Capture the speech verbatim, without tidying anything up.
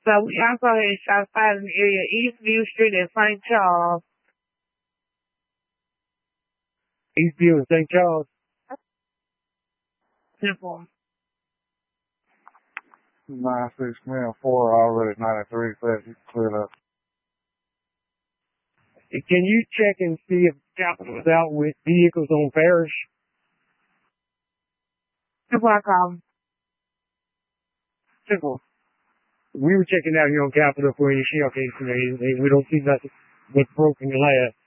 So we also had shots fired in the area Eastview Street and Saint Charles. Eastview and Saint Charles? Simple. nine six man four already ninety-three, fast, you can clear up. Can you check and see if Capitol is out with vehicles on Parish? Simple, I call them. Simple. We were checking out here on Capitol for any shell case, and we don't see nothing but broken glass.